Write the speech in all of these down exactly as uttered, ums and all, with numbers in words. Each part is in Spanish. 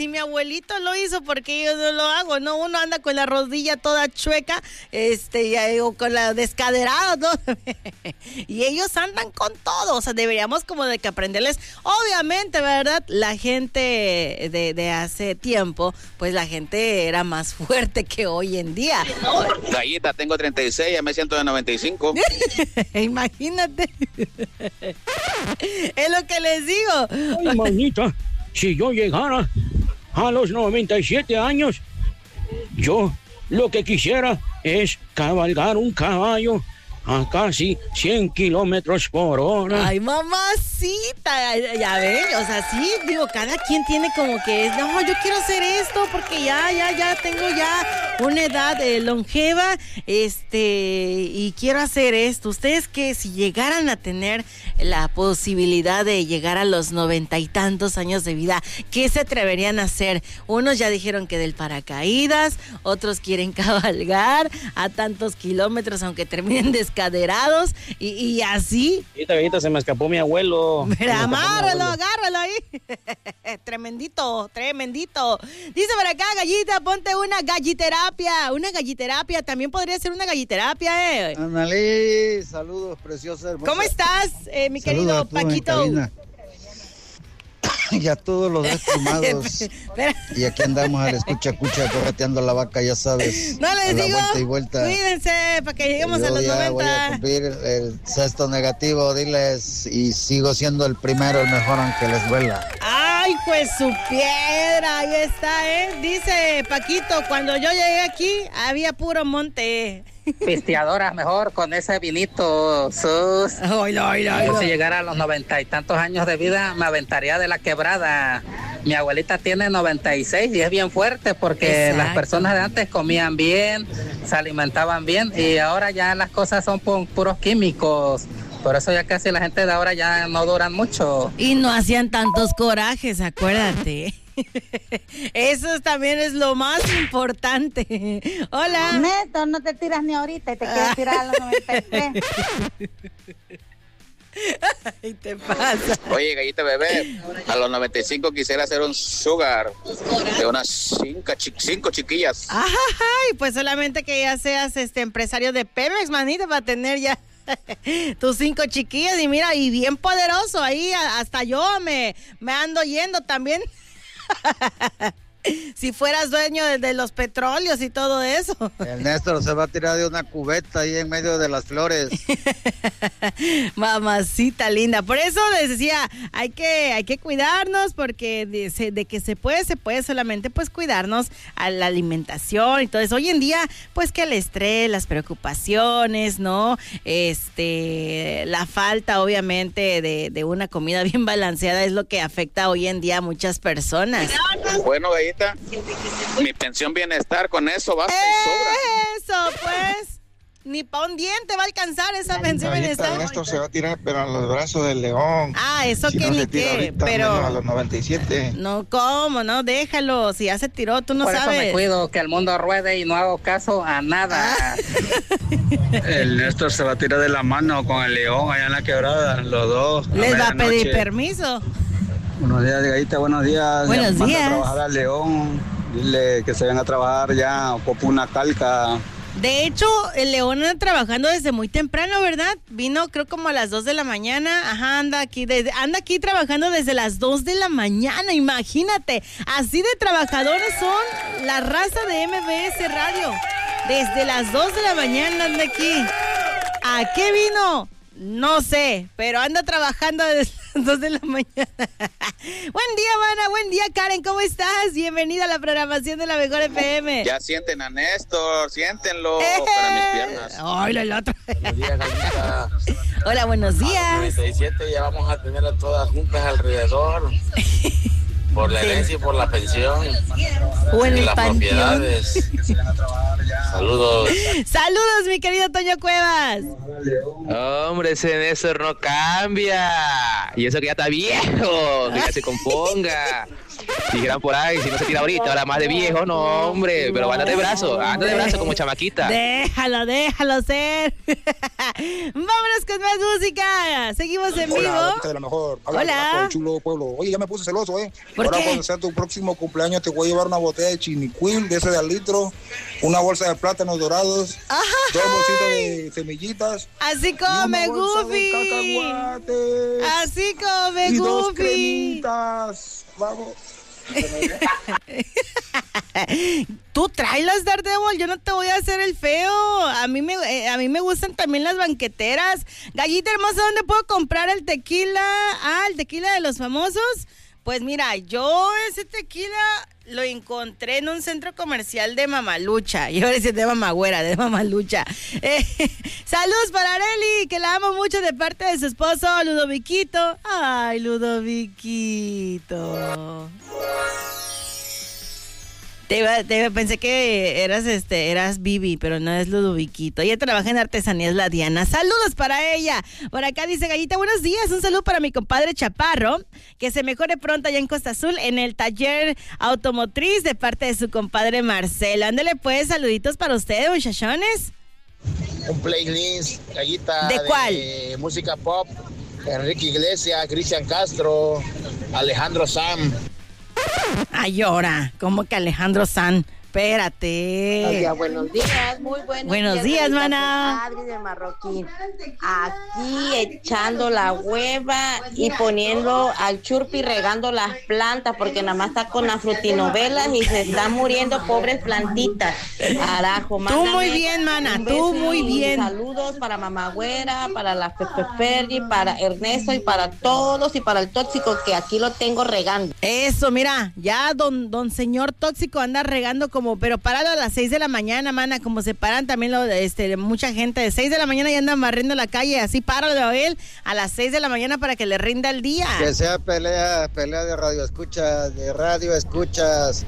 Si mi abuelito lo hizo, porque yo no lo hago, ¿no? Uno anda con la rodilla toda chueca, este, o con la descaderada, ¿no? Y ellos andan con todo, o sea, deberíamos como de que aprenderles. Obviamente, ¿verdad? La gente de, de hace tiempo, pues la gente era más fuerte que hoy en día. Gallita, tengo treinta y seis, ya me siento de noventa y cinco. Imagínate. Es lo que les digo. Ay, manita, si yo llegara a los noventa y siete años, yo lo que quisiera es cabalgar un caballo a casi cien kilómetros por hora. Ay, mamacita, ya ven, o sea, sí, digo, cada quien tiene como que, no, yo quiero hacer esto porque ya, ya, ya tengo ya una edad eh, longeva, este, y quiero hacer esto. Ustedes que si llegaran a tener la posibilidad de llegar a los noventa y tantos años de vida, ¿qué se atreverían a hacer? Unos ya dijeron que del paracaídas, otros quieren cabalgar a tantos kilómetros, aunque terminen descaderados, y, y así. Gallita, gallita, se me escapó mi abuelo. Mira, amárralo, agárralo ahí. Tremendito, tremendito. Dice por acá, Gallita, ponte una galliterapia. Una galliterapia, también podría ser una galliterapia, eh. Ándale, saludos, preciosa, hermosa. ¿Cómo estás, eh, mi querido Paquito? Y a todos los desplumados. Y aquí andamos a la escucha, escucha, correteando la vaca, ya sabes. No les digo, vuelta y vuelta. Cuídense para que lleguemos Yo a los ya noventa. voy a cumplir el sexto negativo, diles, y sigo siendo el primero, el mejor, aunque les duela. Ay, pues su piedra, ahí está, ¿eh? Dice Paquito, cuando yo llegué aquí, había puro monte. Pisteadoras mejor con ese vinito, sus. Oilo, oilo, oilo. Yo si llegara a los noventa y tantos años de vida, me aventaría de la quebrada. Mi abuelita tiene noventa y seis y es bien fuerte porque Exacto. las personas de antes comían bien, se alimentaban bien y ahora ya las cosas son pu- puros químicos. Por eso ya casi la gente de ahora ya no duran mucho. Y no hacían tantos corajes, acuérdate. Eso también es lo más importante. Hola. Neto, no te tiras ni ahorita y te quieres tirar a los noventa y tres. Ay, te pasa. Oye, Gallita bebé, a los noventa y cinco quisiera hacer un sugar de unas cinco, chi- cinco chiquillas. Ay, pues solamente que ya seas este empresario de Pemex, manito, para tener ya tus cinco chiquillas. Y mira, y bien poderoso ahí, hasta yo me, me ando yendo también. Si fueras dueño de, de los petróleos y todo eso. El Néstor se va a tirar de una cubeta ahí en medio de las flores. Mamacita linda. Por eso les decía, hay que, hay que cuidarnos, porque de, se- de que se puede, se puede solamente pues cuidarnos a la alimentación y todo eso. Hoy en día, pues que el estrés, las preocupaciones, ¿no? Este, la falta obviamente de, de una comida bien balanceada es lo que afecta hoy en día a muchas personas. Bueno, Gallita, mi pensión bienestar, con eso basta y sobra. Eso, pues. Ni pa' un diente va a alcanzar esa pensión Ahorita bienestar. Néstor se va a tirar, pero a los brazos del león. Ah, eso Si que no ni se tira qué, ahorita, pero... menos a los noventa y siete. No, ¿cómo? No, déjalo. Si ya se tiró, tú no Por sabes. eso me cuido, que el mundo ruede y no hago caso a nada. El Néstor se va a tirar de la mano con el león allá en la quebrada, los dos. Les va a medianoche. pedir permiso. Buenos días, Gallita, buenos días. Buenos Manda días. a trabajar al león, dile que se venga a trabajar ya, ocupa una calca. De hecho, el León anda trabajando desde muy temprano, ¿verdad? Vino creo como a las dos de la mañana. Ajá, anda aquí, desde, anda aquí trabajando desde las dos de la mañana, imagínate. Así de trabajadores son la raza de M B S Radio. Desde las dos de la mañana anda aquí. ¿A qué vino? No sé, pero anda trabajando desde las dos de la mañana. Buen día, mana, buen día, Karen, ¿cómo estás? Bienvenida a la programación de la Mejor F M. Ya sienten a Néstor, siéntenlo ¡Eh! para mis piernas. Ay, la otra. Buenos días, Gallita. Hola, buenos A los días. noventa y siete ya vamos a tener a todas juntas alrededor. Por la herencia y por la pensión. O en y el las panteón. propiedades. Saludos. Saludos, mi querido Toño Cuevas. Hombre, ese Néstor no cambia. Y eso que ya está viejo, que ya se componga. Dijeran por ahí, si no se tira ahorita, ahora más de viejo, no, hombre. Pero anda de brazo, anda de brazo como chamaquita. Déjalo, déjalo ser. Vámonos con más música. Seguimos en Hola, vivo. la chica de la mejor. Habla Hola. el chulo pueblo. Oye, ya me puse celoso, ¿eh? ¿Por Ahora qué? cuando sea tu próximo cumpleaños te voy a llevar una botella de chinicuil de ese de al litro, una bolsa de plátanos dorados, Ajá. dos bolsitas de semillitas. Así come, y una bolsa Goofy. de cacahuates. Así come, y dos Goofy. cremitas. Vamos. Tú tráelas, Daredevil, yo no te voy a hacer el feo. A mí me eh, a mí me gustan también las banqueteras. Gallita hermosa, ¿dónde puedo comprar el tequila? Ah, el tequila de los famosos. Pues mira, yo ese tequila lo encontré en un centro comercial de Mamalucha. Yo decía de Mamagüera, de Mamalucha. Eh, saludos para Areli, que la amo mucho de parte de su esposo, Ludoviquito. Ay, Ludoviquito. Te, iba- te iba- pensé que eras este eras Bibi, pero no es Ludoviquito. Ella trabaja en artesanías La Diana. Saludos para ella. Por acá dice Gallita, buenos días. Un saludo para mi compadre Chaparro, que se mejore pronto allá en Costa Azul en el taller automotriz de parte de su compadre Marcelo. Ándale pues, saluditos para ustedes, muchachones. Un playlist, Gallita. ¿De cuál? De música pop. Enrique Iglesias, Cristian Castro, Alejandro Sam. Ay, ahora, ¿cómo que Alejandro San? Espérate. Oiga, buenos días, muy buenos, Buenos días, Gallita, mana. soy Adri de Marroquín. Aquí echando la hueva y poniendo al churpi regando las plantas porque nada más está con las frutinovelas y se están muriendo pobres plantitas. Carajo, Tú mándame muy bien, mana, un tú beso muy y bien. Saludos para Mamá Güera, para la Pepe Ferri, para Ernesto y para todos y para el tóxico que aquí lo tengo regando. Eso, mira, ya don, don señor tóxico anda regando como, pero páralo a las seis de la mañana, mana, como se paran también lo, este, mucha gente de seis de la mañana y andan barriendo la calle, así páralo a él a las seis de la mañana para que le rinda el día. Que sea pelea, pelea de radio escuchas, de radio escuchas.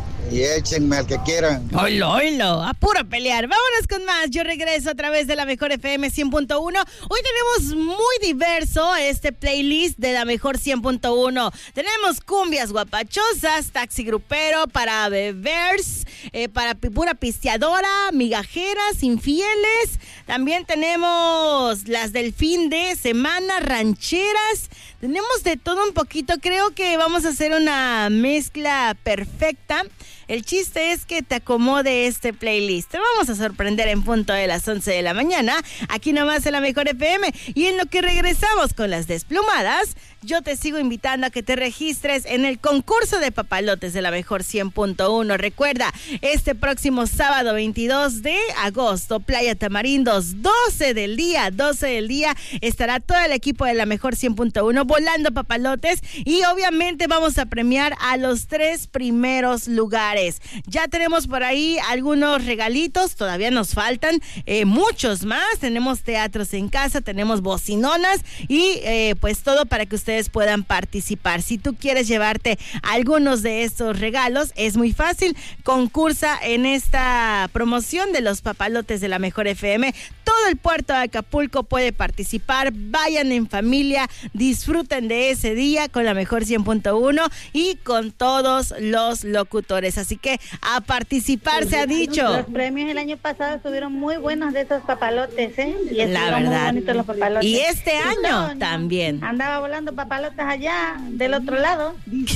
Y échenme al que quieran. Oilo, oilo, a puro pelear. Vámonos con más. Yo regreso a través de la Mejor F M cien punto uno. Hoy tenemos muy diverso este playlist de la Mejor cien punto uno. Tenemos cumbias guapachosas, taxi grupero, para bebers, eh, para pi- pura pisteadora, migajeras, infieles. También tenemos las del fin de semana, rancheras. Tenemos de todo un poquito. Creo que vamos a hacer una mezcla perfecta. El chiste es que te acomode este playlist. Te vamos a sorprender en punto de las once de la mañana, aquí nomás en la Mejor F M. Y en lo que regresamos con las desplumadas, yo te sigo invitando a que te registres en el concurso de papalotes de la Mejor cien punto uno. Recuerda, este próximo sábado veintidós de agosto, Playa Tamarindos, doce del día, doce del día, estará todo el equipo de la Mejor cien punto uno volando papalotes y obviamente vamos a premiar a los tres primeros lugares. Ya tenemos por ahí algunos regalitos, todavía nos faltan eh, muchos más. Tenemos teatros en casa, tenemos bocinonas y eh, pues todo para que ustedes puedan participar. Si tú quieres llevarte algunos de estos regalos, es muy fácil. Concursa en esta promoción de los papalotes de la Mejor F M. Todo el puerto de Acapulco puede participar. Vayan en familia, disfruten de ese día con la Mejor cien punto uno y con todos los locutores. Así que a participar se ha dicho. Los premios el año pasado estuvieron muy buenos de esos papalotes, ¿eh? Y La estuvieron muy verdad. bonitos los papalotes. Y este año Toño también. andaba volando papalotes allá, del otro lado.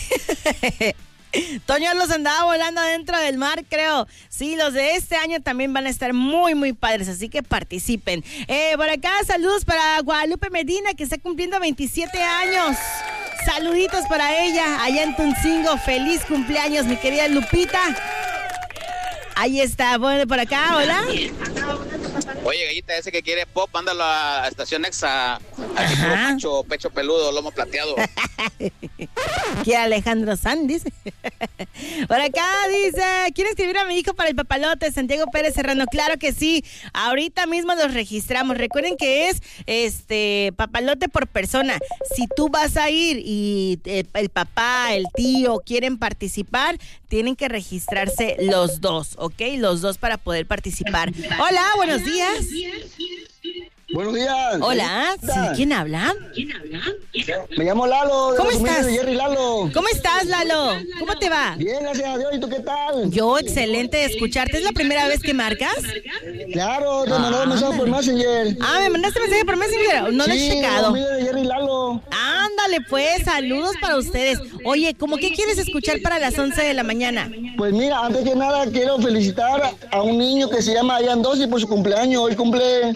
Toño los andaba volando adentro del mar, creo. Sí, los de este año también van a estar muy, muy padres, así que participen. Eh, por acá, saludos para Guadalupe Medina, que está cumpliendo veintisiete años. Saluditos para ella, allá en Tuncingo. Feliz cumpleaños, mi querida Lupita. Ahí está, bueno, por acá, hola. Oye, Gallita, ese que quiere pop, mándalo a Estación Exa. Aquí puro macho, pecho peludo, lomo plateado. Que Alejandro San dice. Por acá dice, ¿quiere escribir a mi hijo para el papalote? Santiago Pérez Serrano, claro que sí. Ahorita mismo los registramos. Recuerden que es este papalote por persona. Si tú vas a ir y eh, el papá, el tío quieren participar, tienen que registrarse los dos, ¿ok? Los dos para poder participar. Hola, buenos días. Buenos días. Hola, ¿sí? ¿Quién habla? ¿Quién habla? Me llamo Lalo. De ¿Cómo los estás? De Jerry Lalo. ¿Cómo estás, Lalo? ¿Cómo te va? Bien, gracias a Dios. ¿Y tú qué tal? Yo, excelente de escucharte. ¿Es la primera vez que marcas? Claro, te mandé un mensaje por Messenger. Ah, ¿me mandaste mensaje por Messenger? No lo he Sí, checado. de Jerry Lalo. Ándale, pues, saludos para ustedes. Oye, ¿cómo qué quieres escuchar para las once de la mañana? Pues mira, antes que nada quiero felicitar a un niño que se llama Ian Dossi por su cumpleaños. Hoy cumple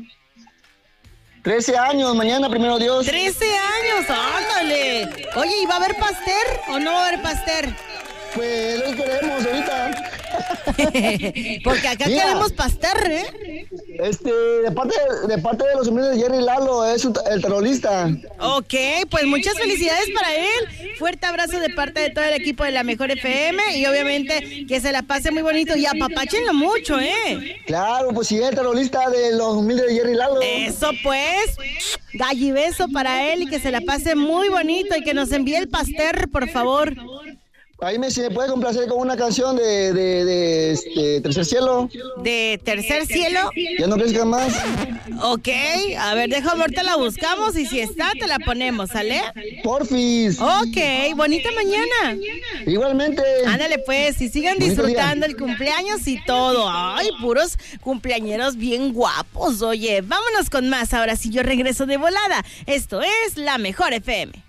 trece años, mañana, primero Dios. trece años, ándale. Oye, ¿y va a haber pastel o no va a haber pastel? Pues lo queremos ahorita. Porque acá Mira, queremos pastel, ¿eh? Este, de parte, de parte de los humildes de Jerry Lalo, es un- el terrorista. Ok, pues muchas felicidades para él. Fuerte abrazo de parte de todo el equipo de la Mejor F M y obviamente que se la pase muy bonito y apapáchenlo mucho, ¿eh? Claro, pues sí, el terrorista de los humildes de Jerry Lalo. Eso pues, gallibeso para él y que se la pase muy bonito y que nos envíe el pastel, por favor. Ahí me, si me puede complacer con una canción de, de, de este, Tercer Cielo. ¿De Tercer Cielo? Ya no crezca más. Ok, a ver, déjame ahorita la buscamos y si está, te la ponemos, ¿sale? Porfis. Ok, bonita mañana. Igualmente. Ándale pues, y sigan Bonito disfrutando día. el cumpleaños y todo. Ay, puros cumpleañeros bien guapos. Oye, vámonos con más. Ahora sí yo regreso de volada. Esto es La Mejor F M.